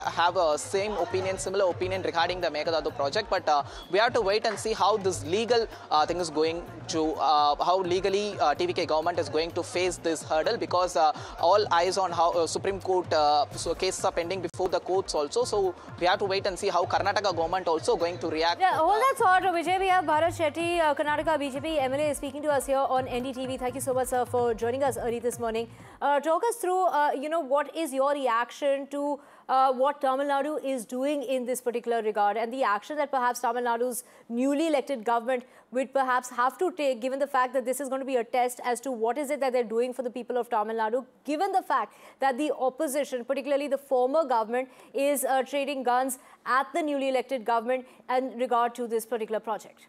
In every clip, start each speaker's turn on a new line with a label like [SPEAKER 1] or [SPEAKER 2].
[SPEAKER 1] have a similar opinion regarding the Meghalaya project, but we have to wait and see how this legal thing is going to, how legally TVK government is going to face this hurdle, because all eyes on how Supreme Court cases are pending before the courts also. So we have to wait and see how Karnataka government also going to react.
[SPEAKER 2] Yeah, hold that thought, Vijay. We have Bharat Shetty, Karnataka BJP MLA, speaking to us here on NDTV. Thank you so much, sir, for joining us early this morning. Talk us through, what is your reaction to what Tamil Nadu is doing in this particular regard, and the action that perhaps Tamil Nadu's newly elected government would perhaps have to take, given the fact that this is going to be a test as to what is it that they're doing for the people of Tamil Nadu, given the fact that the opposition, particularly the former government, is trading guns at the newly elected government in regard to this particular project.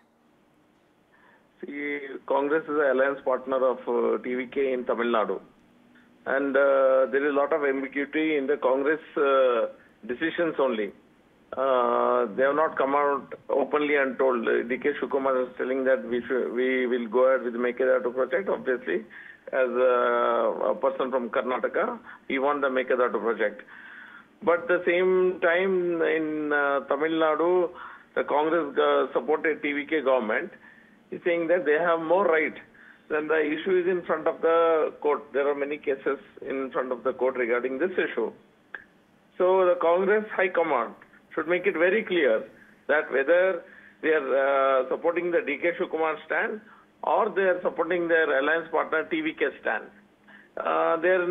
[SPEAKER 3] See, Congress is an alliance partner of TVK in Tamil Nadu. And there is a lot of ambiguity in the Congress decisions only. They have not come out openly and told. D.K. Shivakumar is telling that we will go ahead with the Meghalaya project. Obviously, as a person from Karnataka, he won the Meghalaya project. But at the same time, in Tamil Nadu, the Congress supported TVK government is saying that they have more right. Then the issue is in front of the court. There are many cases in front of the court regarding this issue. So the Congress High Command should make it very clear that whether they are supporting the D.K. Shivakumar stand or they are supporting their alliance partner TVK stand. They have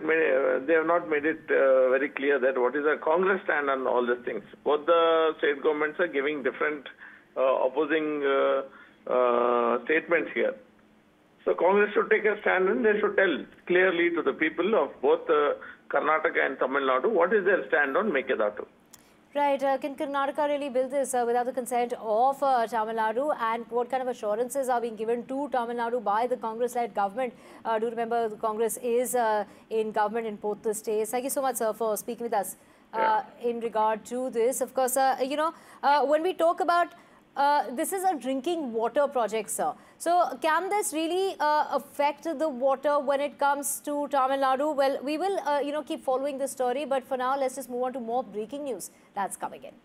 [SPEAKER 3] not made it very clear that what is the Congress stand on all these things. Both the state governments are giving different opposing statements here. So Congress should take a stand and they should tell clearly to the people of both Karnataka and Tamil Nadu what is their stand on Meghalaya.
[SPEAKER 2] Right. Can Karnataka really build this without the consent of Tamil Nadu? And what kind of assurances are being given to Tamil Nadu by the Congress-led government? Do remember the Congress is in government in both the states. Thank you so much, sir, for speaking with us in regard to this. Of course, when we talk about this is a drinking water project, sir. So can this really affect the water when it comes to Tamil Nadu? Well, we will, keep following this story. But for now, let's just move on to more breaking news that's coming in.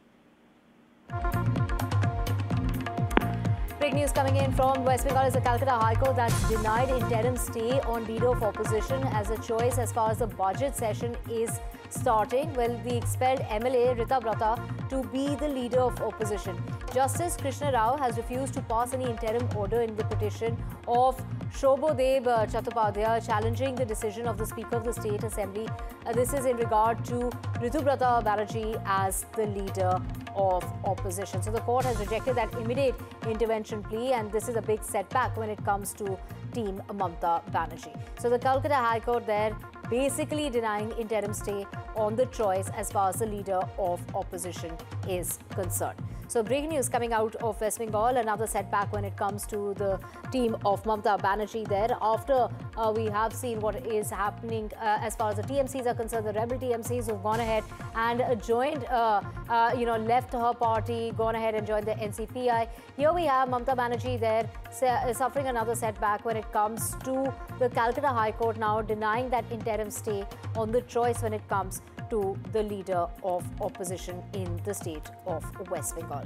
[SPEAKER 2] Breaking news coming in from West Bengal is the Calcutta High Court that's denied interim stay on leader of opposition as a choice as far as the budget session is starting. Well, the expelled MLA Rita Brata to be the leader of opposition. Justice Krishna Rao has refused to pass any interim order in the petition of Shobhodeb Chattopadhyay challenging the decision of the Speaker of the State Assembly. This is in regard to Ritubrata Banerjee as the leader of opposition. So the court has rejected that immediate intervention plea, and this is a big setback when it comes to Team Mamta Banerjee. So the Calcutta High Court there basically denying interim stay on the choice as far as the leader of opposition is concerned. So breaking news coming out of West Bengal, another setback when it comes to the team of Mamta Banerjee there. After we have seen what is happening as far as the TMCs are concerned, the rebel TMCs have gone ahead and joined, left her party, gone ahead and joined the NCPI. Here we have Mamta Banerjee there suffering another setback when it comes to the Calcutta High Court now denying that interim stay on the choice when it comes to the leader of opposition in the state of West Bengal.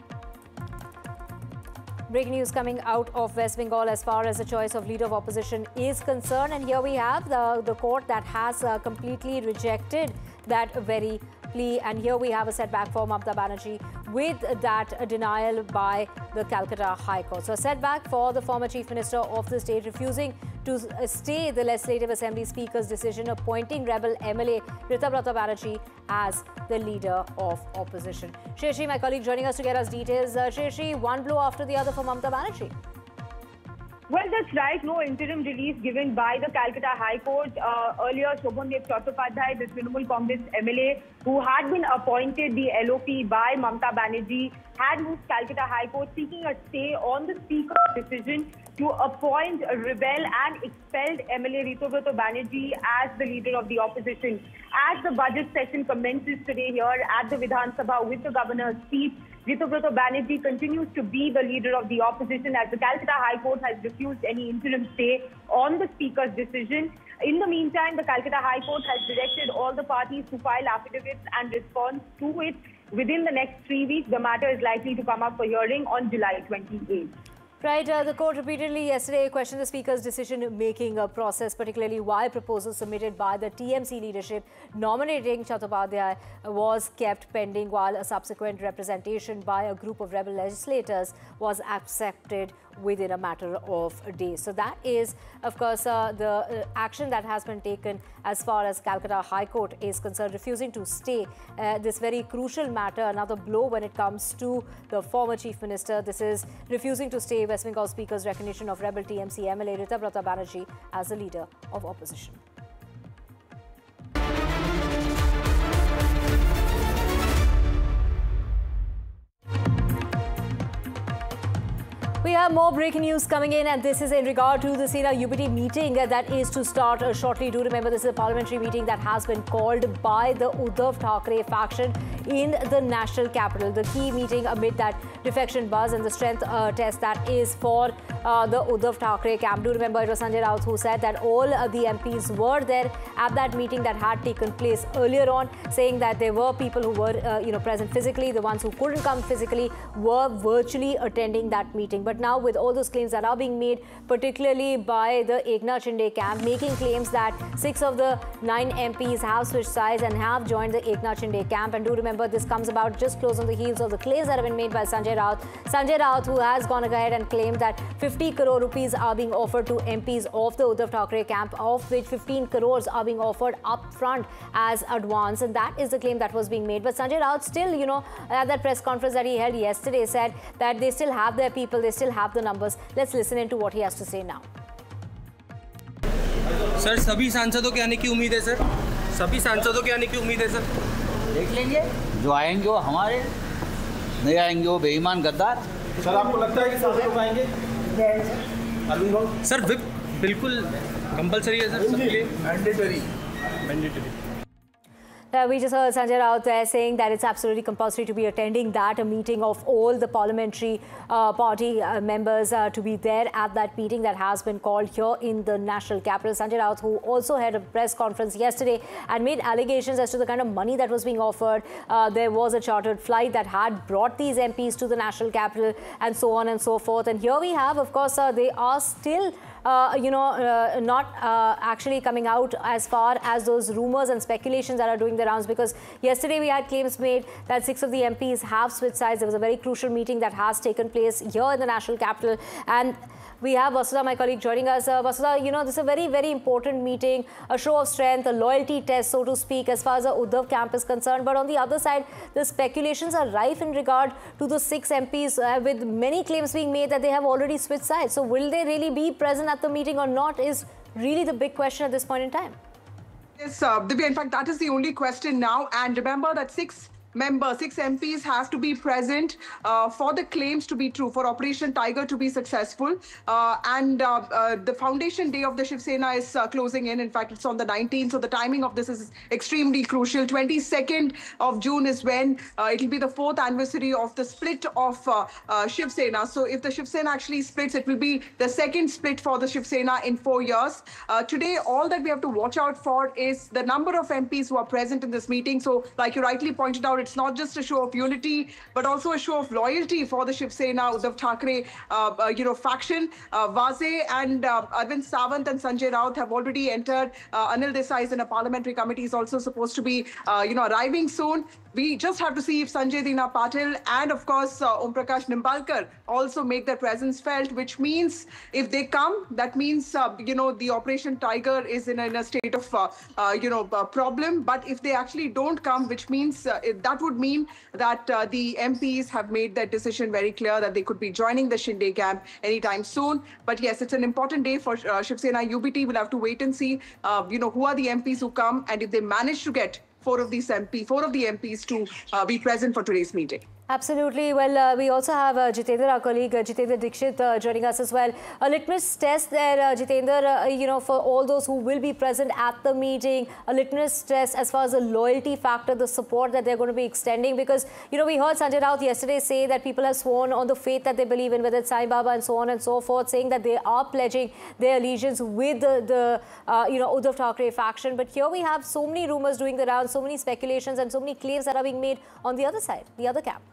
[SPEAKER 2] Breaking news coming out of West Bengal as far as the choice of leader of opposition is concerned. And here we have the court that has completely rejected that very plea. And here we have a setback for Mamta Banerjee with that denial by the Calcutta High Court. So a setback for the former Chief Minister of the state refusing to stay the Legislative Assembly Speaker's decision appointing rebel MLA Ritubrata Banerjee as the leader of opposition. Shreshi, my colleague, joining us to get us details. Shreshi, one blow after the other for Mamta Banerjee.
[SPEAKER 4] Well, that's right. No interim release given by the Calcutta High Court. Earlier, Shobhodeb Chattopadhyay, the Trinamool Congress MLA, who had been appointed the LOP by Mamta Banerjee, had moved Calcutta High Court seeking a stay on the Speaker's decision to appoint a rebel and expelled MLA Ritubrata Banerjee as the leader of the opposition. As the budget session commences today here at the Vidhan Sabha with the governor's speech, Ritubrata Banerjee continues to be the leader of the opposition as the Calcutta High Court has refused any interim stay on the Speaker's decision. In the meantime, the Calcutta High Court has directed all the parties to file affidavits and respond to it within the next 3 weeks. The matter is likely to come up for hearing on July 28th.
[SPEAKER 2] Right, the court repeatedly yesterday questioned the Speaker's decision-making process, particularly why proposals submitted by the TMC leadership nominating Chattopadhyay was kept pending while a subsequent representation by a group of rebel legislators was accepted within a matter of days. So that is, of course, the action that has been taken as far as Calcutta High Court is concerned, refusing to stay this very crucial matter, another blow when it comes to the former Chief Minister. This is refusing to stay West Bengal Speaker's recognition of rebel TMC MLA Ritabrata Banerjee as the leader of opposition. We have more breaking news coming in, and this is in regard to the Sena UBT meeting that is to start shortly. Do remember, this is a parliamentary meeting that has been called by the Uddhav Thackeray faction in the national capital. The key meeting amid that defection buzz and the strength test that is for the Uddhav Thackeray camp. Do remember, it was Sanjay Raut who said that all the MPs were there at that meeting that had taken place earlier on, saying that there were people who were present physically. The ones who couldn't come physically were virtually attending that meeting. But now, with all those claims that are being made, particularly by the Eknath Shinde camp, making claims that 6 of the 9 MPs have switched sides and have joined the Eknath Shinde camp. And do remember, this comes about just close on the heels of the claims that have been made by Sanjay Raut. Sanjay Raut, who has gone ahead and claimed that 50 crore rupees are being offered to MPs of the Uddhav Thackeray camp, of which 15 crores are being offered up front as advance. And that is the claim that was being made. But Sanjay Raut still, at that press conference that he held yesterday, said that they still have their people, they still have the numbers. Let's listen into what he has to say now.
[SPEAKER 5] Sir, सभी सांसदों के आने की उम्मीद है sir? सभी सांसदों के आने की उम्मीद है सर?
[SPEAKER 6] देख लेंगे, जो आएंगे वो हमारे, नहीं आएंगे वो बेईमान गद्दार।
[SPEAKER 7] सर, आपको लगता है कि सांसद आएंगे?
[SPEAKER 5] सर, विप बिल्कुल कंपलसरी है सर सबके लिए?
[SPEAKER 7] Mandatory.
[SPEAKER 2] We just heard Sanjay Raut there saying that it's absolutely compulsory to be attending that, a meeting of all the parliamentary party members to be there at that meeting that has been called here in the national capital. Sanjay Raut, who also had a press conference yesterday and made allegations as to the kind of money that was being offered. There was a chartered flight that had brought these MPs to the national capital and so on and so forth. And here we have, of course, they are still not actually coming out as far as those rumours and speculations that are doing the rounds, because yesterday we had claims made that 6 of the MPs have switched sides. There was a very crucial meeting that has taken place here in the national capital, and we have Vasudha, my colleague, joining us. Vasudha, this is a very, very important meeting, a show of strength, a loyalty test, so to speak, as far as the Uddhav camp is concerned. But on the other side, the speculations are rife in regard to the 6 MPs, with many claims being made that they have already switched sides. So will they really be present at the meeting or not is really the big question at this point in time.
[SPEAKER 8] Yes, Divya, in fact, that is the only question now. And remember that 6 MPs have to be present for the claims to be true, for Operation Tiger to be successful. The foundation day of the Shiv Sena is closing in. In fact, it's on the 19th. So the timing of this is extremely crucial. 22nd of June is when it will be the 4th anniversary of the split of Shiv Sena. So if the Shiv Sena actually splits, it will be the 2nd split for the Shiv Sena in 4 years. Today, all that we have to watch out for is the number of MPs who are present in this meeting. So like you rightly pointed out, it's not just a show of unity, but also a show of loyalty for the Shiv Sena, Uddhav Thackeray, faction. Vaze and Arvind Sawant and Sanjay Raut have already entered. Anil Desai is in a parliamentary committee, is also supposed to be, arriving soon. We just have to see if Sanjay Dina Patil and, of course, Om Prakash Nimbalkar also make their presence felt, which means if they come, that means, the Operation Tiger is in a state of, problem. But if they actually don't come, which means that would mean that the MPs have made that decision very clear that they could be joining the Shinde camp anytime soon. But yes, it's an important day for Shiv Sena UBT. We'll have to wait and see, who are the MPs who come and if they manage to get 4 of the MPs to be present for today's meeting.
[SPEAKER 2] Absolutely. Well, we also have Jitendra, our colleague Jitendra Dixit, joining us as well. A litmus test there, Jitendra, for all those who will be present at the meeting, a litmus test as far as the loyalty factor, the support that they're going to be extending. Because, we heard Sanjay Raut yesterday say that people have sworn on the faith that they believe in, whether it's Sai Baba and so on and so forth, saying that they are pledging their allegiance with the Uddhav Thackeray faction. But here we have so many rumors doing the rounds, so many speculations and so many claims that are being made on the other side, the other camp.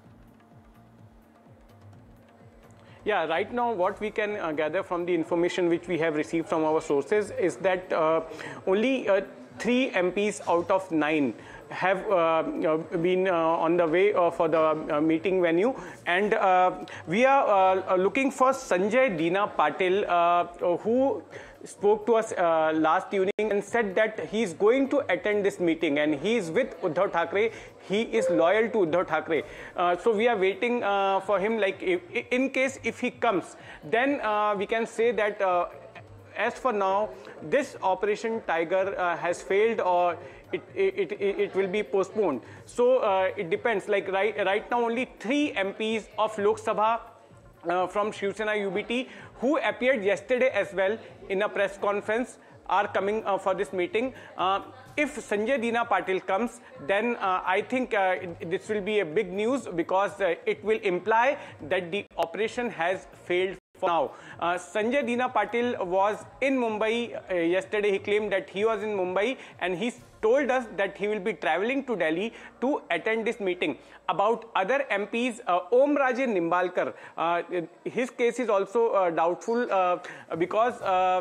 [SPEAKER 9] Yeah, right now what we can gather from the information which we have received from our sources is that only 3 MPs out of 9 have been on the way for the meeting venue, and we are looking for Sanjay Dina Patil, who spoke to us last evening and said that he is going to attend this meeting and he is with Uddhav Thackeray. He is loyal to Uddhav Thackeray. So we are waiting for him. Like in case if he comes, then we can say that as for now, this Operation Tiger has failed, or it will be postponed. So it depends. Like right now, only 3 MPs of Lok Sabha from Shiv Sena UBT, who appeared yesterday as well in a press conference, are coming for this meeting. If Sanjay Dina Patil comes, then I think this will be a big news, because it will imply that the operation has failed for now. Sanjay Dina Patil was in Mumbai yesterday. He claimed that he was in Mumbai, and he told us that he will be travelling to Delhi to attend this meeting. About other MPs, Om Raje Nimbalkar, his case is also doubtful because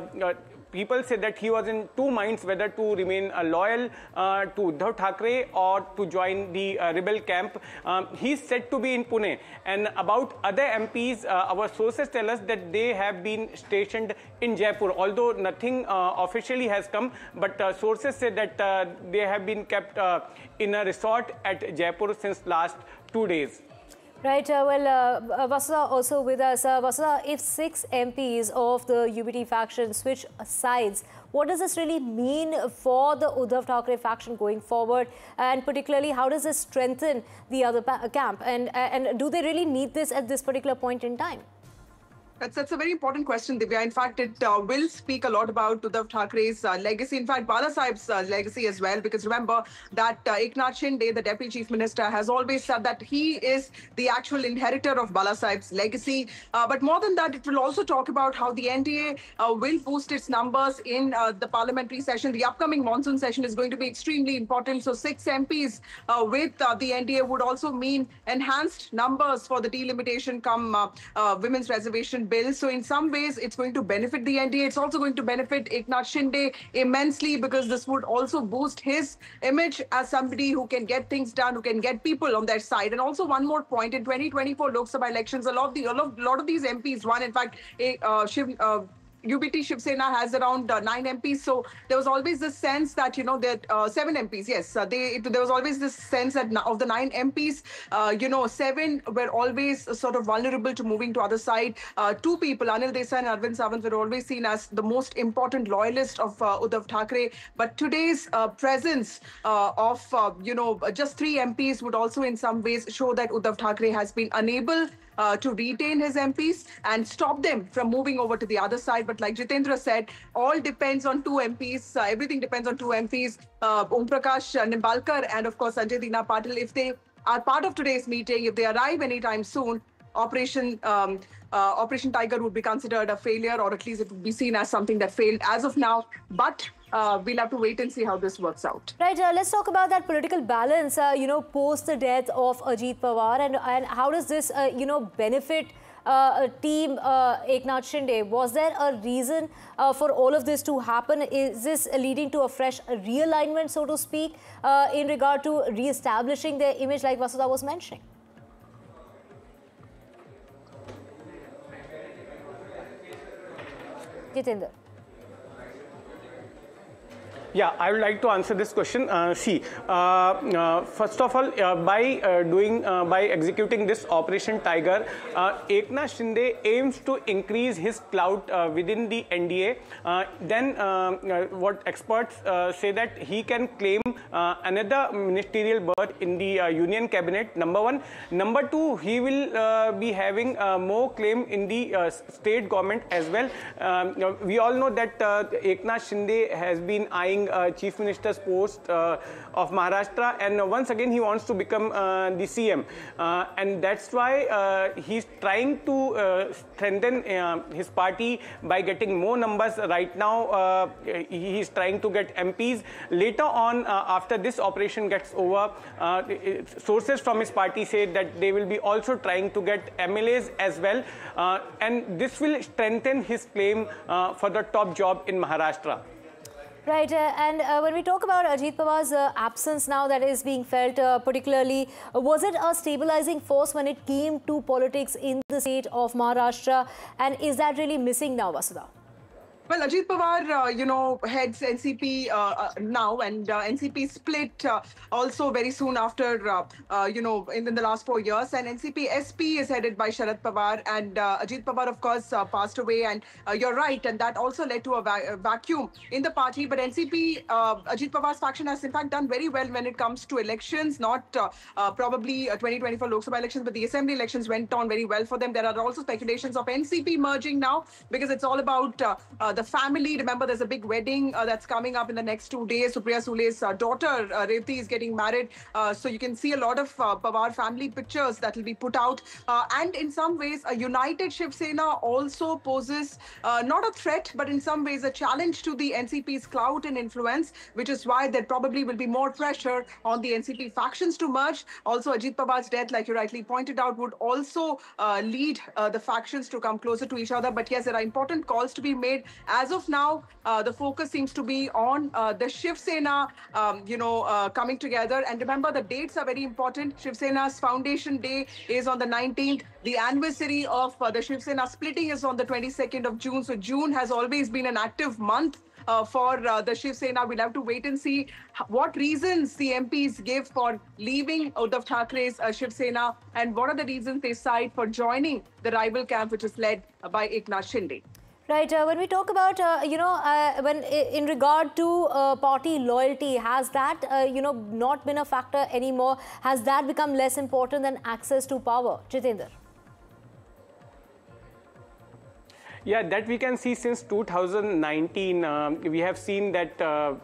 [SPEAKER 9] people say that he was in 2 minds whether to remain loyal to Uddhav Thackeray or to join the rebel camp. He is said to be in Pune. And about other MPs, our sources tell us that they have been stationed in Jaipur, although nothing officially has come, but sources say that they have been kept in a resort at Jaipur since last 2 days.
[SPEAKER 2] Right. Vasudha also with us. Vasudha, if 6 MPs of the UBT faction switch sides, what does this really mean for the Uddhav Thackeray faction going forward? And particularly, how does this strengthen the other camp? And do they really need this at this particular point in time?
[SPEAKER 8] That's a very important question, Divya. In fact, it will speak a lot about Uddhav Thackeray's legacy. In fact, Bala Sahib's legacy as well, because remember that Eknath Shinde, the Deputy Chief Minister, has always said that he is the actual inheritor of Bala Sahib's legacy. But more than that, it will also talk about how the NDA will boost its numbers in the parliamentary session. The upcoming monsoon session is going to be extremely important. So 6 MPs with the NDA would also mean enhanced numbers for the delimitation come women's reservation bill. So in some ways, it's going to benefit the NDA. It's also going to benefit Eknath Shinde immensely, because this would also boost his image as somebody who can get things done, who can get people on their side. And also one more point, in 2024 Lok Sabha elections, a lot of these MPs won. In fact, UBT Shiv Sena has around 9 MPs. So there was always this sense that, that 7 MPs, yes, there was always this sense that of the 9 MPs, 7 were always sort of vulnerable to moving to other side. 2 people, Anil Desai and Arvind Sawant, were always seen as the most important loyalist of Uddhav Thackeray. But today's presence of, just 3 MPs would also in some ways show that Uddhav Thackeray has been unable to retain his MPs and stop them from moving over to the other side. But like Jitendra said, all depends on 2 MPs. Everything depends on 2 MPs, Om Prakash Nimbalkar and of course Sanjay Dina Patil. If they are part of today's meeting, if they arrive anytime soon, Operation Tiger would be considered a failure, or at least it would be seen as something that failed as of now. But we'll have to wait and see how this works out.
[SPEAKER 2] Right. Let's talk about that political balance, post the death of Ajit Pawar, and how does this, benefit team Eknath Shinde? Was there a reason for all of this to happen? Is this leading to a fresh realignment, so to speak, in regard to re-establishing their image, like Vasudha was mentioning? Jitendra.
[SPEAKER 9] Yeah, I would like to answer this question. First of all, by executing this Operation Tiger, Eknath Shinde aims to increase his clout within the NDA. Then, what experts say that he can claim another ministerial berth in the Union Cabinet. Number one. Number two, he will be having more claim in the state government as well. We all know that Eknath Shinde has been eyeing Chief Minister's post of Maharashtra, and once again he wants to become the CM, and that's why he's trying to strengthen his party by getting more numbers. Right now he's trying to get MPs. Later on, after this operation gets over, sources from his party say that they will be also trying to get MLAs as well, and this will strengthen his claim for the top job in Maharashtra.
[SPEAKER 2] Right, and when we talk about Ajit Pawar's absence now that is being felt particularly, was it a stabilizing force when it came to politics in the state of Maharashtra, and is that really missing now, Vasudha?
[SPEAKER 8] Well, Ajit Pawar, heads NCP now, and NCP split also very soon after, in the last 4 years. And NCP SP is headed by Sharad Pawar, and Ajit Pawar, of course, passed away. And you're right, and that also led to a vacuum in the party. But NCP, Ajit Pawar's faction has in fact done very well when it comes to elections, not probably 2024 Lok Sabha elections, but the assembly elections went on very well for them. There are also speculations of NCP merging now, because it's all about the family. Remember, there's a big wedding that's coming up in the next 2 days. Supriya Sule's daughter, Revati, is getting married. So you can see a lot of Pawar family pictures that will be put out. And in some ways, a united Shiv Sena also poses not a threat, but in some ways a challenge to the NCP's clout and influence, which is why there probably will be more pressure on the NCP factions to merge. Also, Ajit Pawar's death, like you rightly pointed out, would also lead the factions to come closer to each other. But yes, there are important calls to be made. As of now, the focus seems to be on the Shiv Sena, coming together. And remember, the dates are very important. Shiv Sena's foundation day is on the 19th. The anniversary of the Shiv Sena splitting is on the 22nd of June. So June has always been an active month for the Shiv Sena. We'll have to wait and see what reasons the MPs give for leaving Uddhav Thackeray's Shiv Sena, and what are the reasons they cite for joining the rival camp, which is led by Eknath Shinde.
[SPEAKER 2] Right. When we talk about, when in regard to party loyalty, has that, not been a factor anymore? Has that become less important than access to power? Jitendra.
[SPEAKER 9] Yeah, that we can see since 2019. We have seen that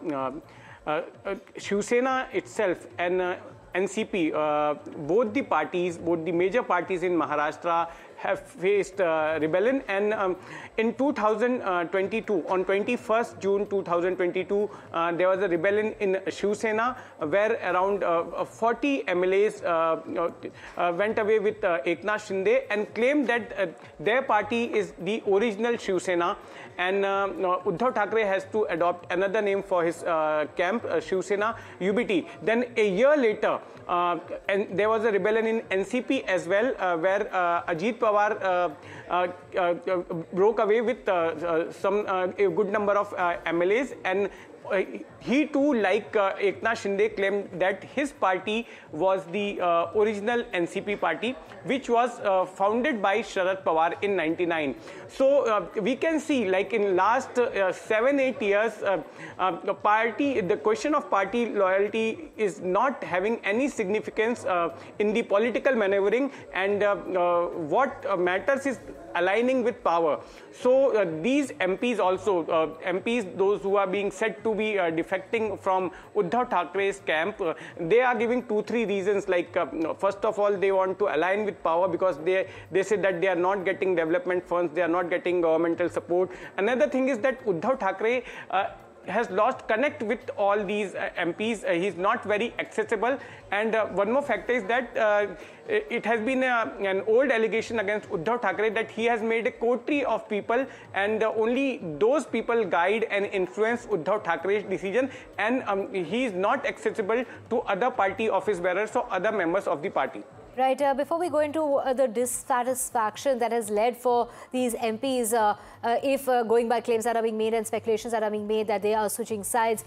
[SPEAKER 9] Shiv Sena itself and NCP, both the major parties in Maharashtra have faced rebellion, and in 2022, on 21st June 2022, there was a rebellion in Shiv Sena where around 40 MLAs went away with Eknath Shinde and claimed that their party is the original Shiv Sena, and Uddhav Thackeray has to adopt another name for his camp, Shiv Sena UBT. Then a year later, and there was a rebellion in NCP as well, where Ajit Pawar broke away with a good number of MLAs, and he too, like Eknath Shinde, claimed that his party was the original NCP party, which was founded by Sharad Pawar in '99. So we can see, like in last 7-8 years, the question of party loyalty is not having any significance in the political maneuvering, and what matters is aligning with power. So these MPs also, those who are being said to be defecting from Uddhav Thackeray's camp, they are giving 2-3 reasons. Like first of all, they want to align with power because they say that they are not getting development funds, they are not getting governmental support. Another thing is that Uddhav Thackeray has lost connect with all these MPs. He's not very accessible. And one more factor is that it has been an old allegation against Uddhav Thackeray that he has made a coterie of people, and only those people guide and influence Uddhav Thackeray's decision, and he is not accessible to other party office bearers or other members of the party.
[SPEAKER 2] Right, before we go into the dissatisfaction that has led for these MPs, if going by claims that are being made and speculations that are being made that they are switching sides,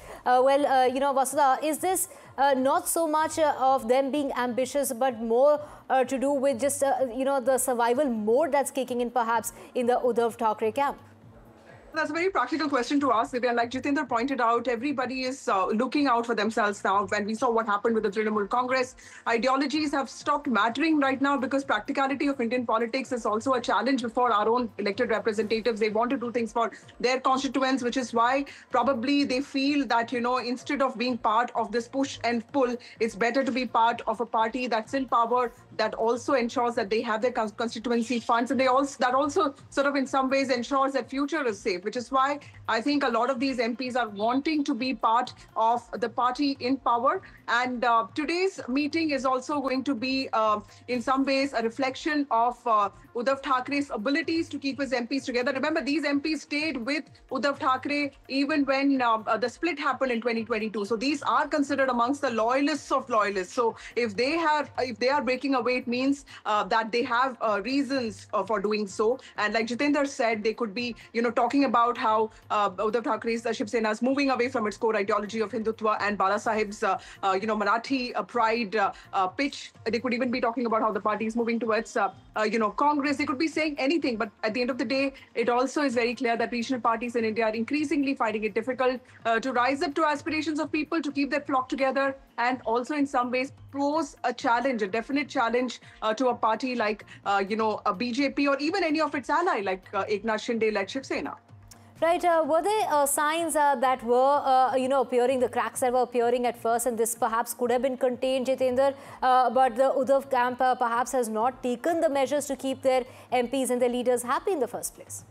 [SPEAKER 2] Vasudha, is this not so much of them being ambitious, but more to do with just, the survival mode that's kicking in perhaps in the Uddhav Thackeray camp?
[SPEAKER 8] That's a very practical question to ask, Divya. Like Jitendra pointed out, everybody is looking out for themselves now. When we saw what happened with the Trinamool Congress, ideologies have stopped mattering right now because practicality of Indian politics is also a challenge before our own elected representatives. They want to do things for their constituents, which is why probably they feel that, instead of being part of this push and pull, it's better to be part of a party that's in power, that also ensures that they have their constituency funds, and that also sort of in some ways ensures that future is safe, which is why I think a lot of these MPs are wanting to be part of the party in power. And today's meeting is also going to be, in some ways, a reflection of Uddhav Thackeray's abilities to keep his MPs together. Remember, these MPs stayed with Uddhav Thackeray even when the split happened in 2022. So these are considered amongst the loyalists of loyalists. So if they are breaking away, it means that they have reasons for doing so. And like Jitendra said, they could be, talking about how Uddhav Thackeray's Shiv Sena is moving away from its core ideology of Hindutva and Bala Sahib's, Marathi pride pitch. They could even be talking about how the party is moving towards, Congress. They could be saying anything. But at the end of the day, it also is very clear that regional parties in India are increasingly finding it difficult to rise up to aspirations of people, to keep their flock together, and also in some ways pose a challenge, a definite challenge to a party like, a BJP or even any of its ally like Eknath Shinde, like Shiv Sena.
[SPEAKER 2] Right, were there signs that were, appearing, the cracks that were appearing at first, and this perhaps could have been contained, Jitendra, but the Uddhav camp perhaps has not taken the measures to keep their MPs and their leaders happy in the first place?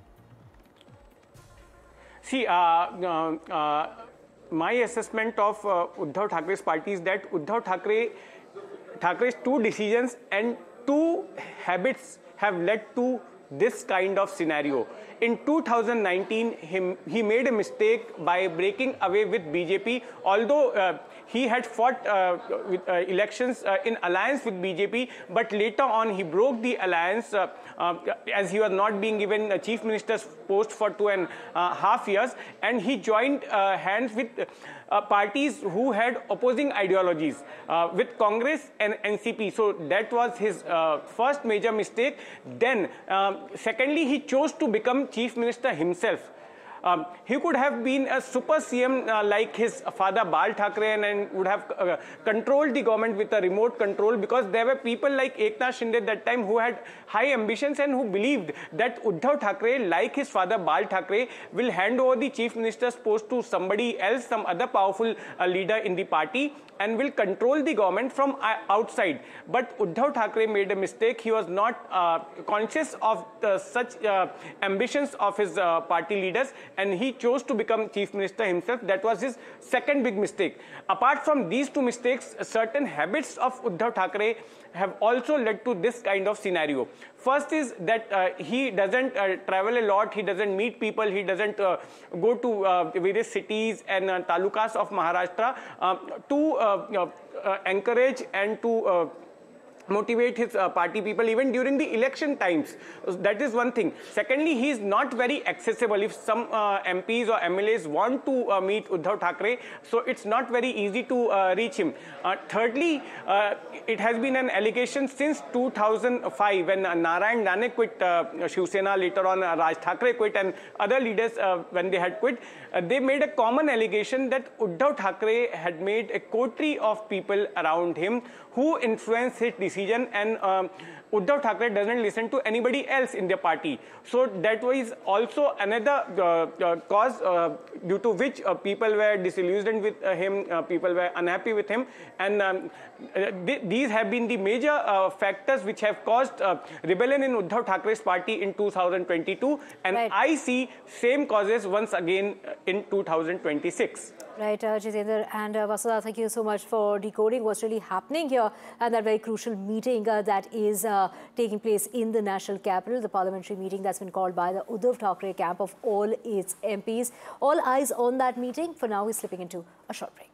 [SPEAKER 9] See, my assessment of Uddhav Thackeray's party is that Uddhav Thackeray's two decisions and two habits have led to this kind of scenario. In 2019, he made a mistake by breaking away with BJP, although he had fought elections in alliance with BJP, but later on he broke the alliance as he was not being given a chief minister's post for 2.5 years, and he joined hands with parties who had opposing ideologies with Congress and NCP. So that was his first major mistake. Then, secondly, he chose to become chief minister himself. He could have been a super CM like his father Bal Thackeray and would have controlled the government with a remote control, because there were people like Eknath Shinde at that time who had high ambitions and who believed that Uddhav Thackeray, like his father Bal Thackeray, will hand over the chief minister's post to somebody else, some other powerful leader in the party, and will control the government from outside. But Uddhav Thackeray made a mistake. He was not conscious of such ambitions of his party leaders, and he chose to become chief minister himself. That was his second big mistake. Apart from these two mistakes, certain habits of Uddhav Thackeray have also led to this kind of scenario. First is that he doesn't travel a lot, he doesn't meet people, he doesn't go to various cities and talukas of Maharashtra to encourage and to motivate his party people even during the election times. That is one thing. Secondly, he is not very accessible. If some MPs or MLAs want to meet Uddhav Thackeray, so it's not very easy to reach him. Thirdly, it has been an allegation since 2005 when Narayan Rane quit Shiv Sena, later on Raj Thackeray quit, and other leaders when they had quit, they made a common allegation that Uddhav Thackeray had made a coterie of people around him who influenced his decision, and Uddhav Thackeray doesn't listen to anybody else in the party. So that was also another cause due to which people were disillusioned with him, people were unhappy with him, and these have been the major factors which have caused rebellion in Uddhav Thackeray's party in 2022, and right. I see same causes once again in 2026.
[SPEAKER 2] Right, Jitendra and Vasudha, thank you so much for decoding what's really happening here and that very crucial meeting that is taking place in the national capital, the parliamentary meeting that's been called by the Uddhav Thackeray camp of all its MPs. All eyes on that meeting. For now, we're slipping into a short break.